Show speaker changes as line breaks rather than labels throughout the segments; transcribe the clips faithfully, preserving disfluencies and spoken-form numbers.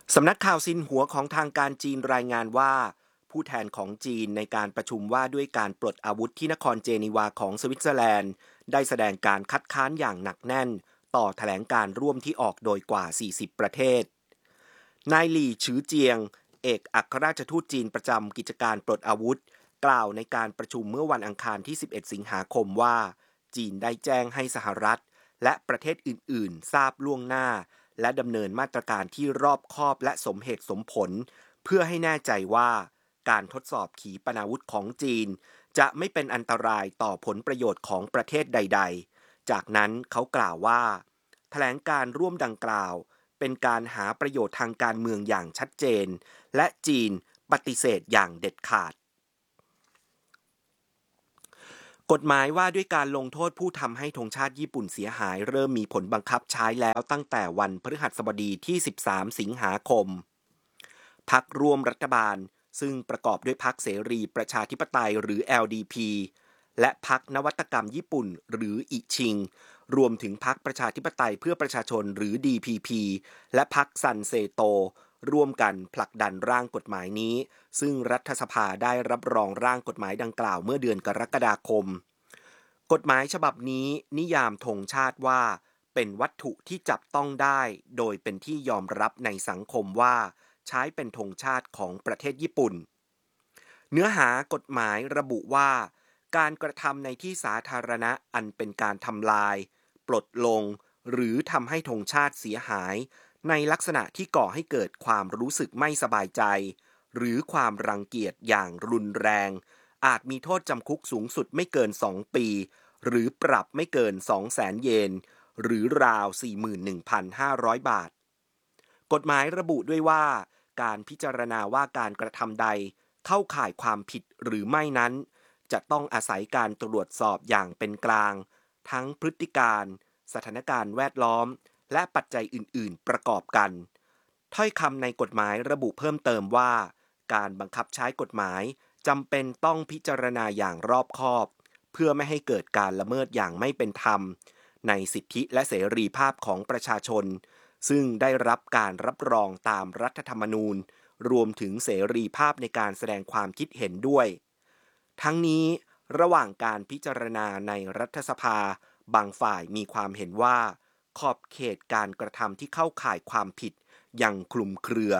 สำนักข่าวซินหัวของทางการจีนรายงานว่าผู้แทนของจีนในการประชุมว่าด้วยการปลดอาวุธที่นครเจนีวาของสวิตเซอร์แลนด์ได้แสดงการคัดค้านอย่างหนักแน่นต่อแถลงการร่วมที่ออกโดยกว่าสี่สิบประเทศนายหลี่ฉือเจียงเอกอัครราชทูตจีนประจำกิจการปลดอาวุธกล่าวในการประชุมเมื่อวันอังคารที่สิบเอ็ดสิงหาคมว่าจีนได้แจ้งให้สหรัฐและประเทศอื่นๆทราบล่วงหน้าและดำเนินมาตรการที่รอบคอบและสมเหตุสมผลเพื่อให้แน่ใจว่าการทดสอบขีปนาวุธของจีนจะไม่เป็นอันตรายต่อผลประโยชน์ของประเทศใดๆจากนั้นเขากล่าวว่าแถลงการร่วมดังกล่าวเป็นการหาประโยชน์ทางการเมืองอย่างชัดเจนและจีนปฏิเสธอย่างเด็ดขาดกฎหมายว่าด้วยการลงโทษผู้ทำให้ธงชาติญี่ปุ่นเสียหายเริ่มมีผลบังคับใช้แล้วตั้งแต่วันพฤหัสบดีที่สิบสามสิงหาคมพรรคร่วมรัฐบาลซึ่งประกอบด้วยพรรคเสรีประชาธิปไตยหรือ แอล ดี พี และพรรคนวัตกรรมญี่ปุ่นหรืออิชิงรวมถึงพรรคประชาธิปไตยเพื่อประชาชนหรือ ดี พี พี และพรรคซันเซโตร่วมกันผลักดันร่างกฎหมายนี้ซึ่งรัฐสภาได้รับรองร่างกฎหมายดังกล่าวเมื่อเดือนกรกฎาคมกฎหมายฉบับนี้นิยามธงชาติว่าเป็นวัตถุที่จับต้องได้โดยเป็นที่ยอมรับในสังคมว่าใช้เป็นธงชาติของประเทศญี่ปุ่นเนื้อหากฎหมายระบุว่าการกระทำในที่สาธารณะอันเป็นการทำลายปลดลงหรือทำให้ธงชาติเสียหายในลักษณะที่ก่อให้เกิดความรู้สึกไม่สบายใจหรือความรังเกียจอย่างรุนแรงอาจมีโทษจำคุกสูงสุดไม่เกินสองปีหรือปรับไม่เกิน สองแสน เยนหรือราว สี่หมื่นหนึ่งพันห้าร้อย บาทกฎหมายระบุด้วยว่าการพิจารณาว่าการกระทำใดเข้าข่ายความผิดหรือไม่นั้นจะต้องอาศัยการตรวจสอบอย่างเป็นกลางทั้งพฤติการสถานการณ์แวดล้อมและปัจจัยอื่นๆประกอบกันถ้อยคำในกฎหมายระบุเพิ่มเติมว่าการบังคับใช้กฎหมายจำเป็นต้องพิจารณาอย่างรอบคอบเพื่อไม่ให้เกิดการละเมิดอย่างไม่เป็นธรรมในสิทธิและเสรีภาพของประชาชนซึ่งได้รับการรับรองตามรัฐธรรมนูญรวมถึงเสรีภาพในการแสดงความคิดเห็นด้วยทั้งนี้ระหว่างการพิจารณาในรัฐสภาบางฝ่ายมีความเห็นว่าขอบเขตการกระทำที่เข้าข่ายความผิดยังคลุมเครื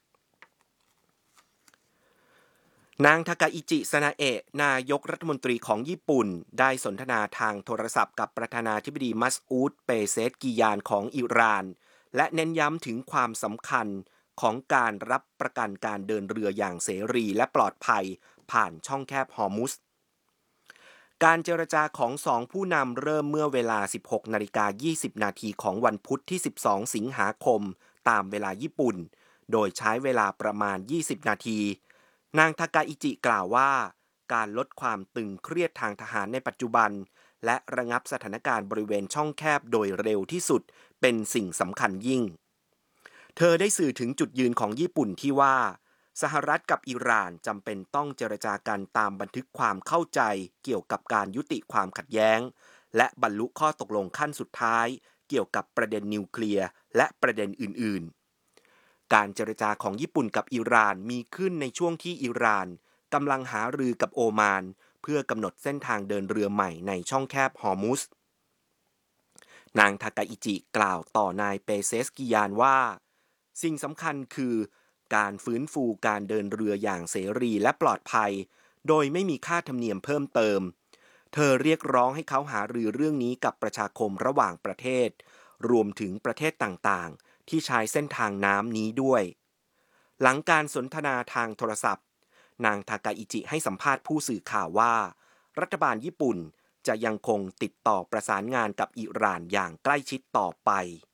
อนางทากาอิจิซานาเอะนายกรัฐมนตรีของญี่ปุ่นได้สนทนาทางโทรศัพท์กับประธานาธิบดีมัสอูดเปเซชกิยานของอิหร่านและเน้นย้ำถึงความสำคัญของการรับประกันการเดินเรืออย่างเสรีและปลอดภัยผ่านช่องแคบฮอร์มุสการเจรจาของสองผู้นำเริ่มเมื่อเวลา สิบหกนาฬิกายี่สิบนาทีของวันพุธที่สิบสองสิงหาคมตามเวลาญี่ปุ่นโดยใช้เวลาประมาณยี่สิบนาทีนางทากาอิจิกล่าวว่าการลดความตึงเครียดทางทหารในปัจจุบันและระงับสถานการณ์บริเวณช่องแคบโดยเร็วที่สุดเป็นสิ่งสำคัญยิ่งเธอได้สื่อถึงจุดยืนของญี่ปุ่นที่ว่าสหรัฐกับอิหร่านจำเป็นต้องเจรจากันตามบันทึกความเข้าใจเกี่ยวกับการยุติความขัดแย้งและบรรลุข้อตกลงขั้นสุดท้ายเกี่ยวกับประเด็นนิวเคลียร์และประเด็นอื่นๆการเจรจาของญี่ปุ่นกับอิหร่านมีขึ้นในช่วงที่อิหร่านกำลังหารือกับโอมานเพื่อกำหนดเส้นทางเดินเรือใหม่ในช่องแคบฮอร์มุสนางทากาอิจิกล่าวต่อนายเปเซสกิยานว่าสิ่งสำคัญคือการฟื้นฟูการเดินเรืออย่างเสรีและปลอดภัยโดยไม่มีค่าธรรมเนียมเพิ่มเติมเธอเรียกร้องให้เขาหารือเรื่องนี้กับประชาคมระหว่างประเทศรวมถึงประเทศต่างๆที่ใช้เส้นทางน้ำนี้ด้วยหลังการสนทนาทางโทรศัพท์นางทากาอิจิให้สัมภาษณ์ผู้สื่อข่าวว่ารัฐบาลญี่ปุ่นจะยังคงติดต่อประสานงานกับอิหร่านอย่างใกล้ชิดต่อไป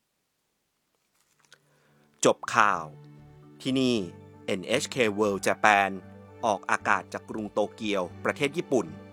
จบข่าวที่นี่ เอ็น เอช เค World Japan ออกอากาศจากกรุงโตเกียวประเทศญี่ปุ่น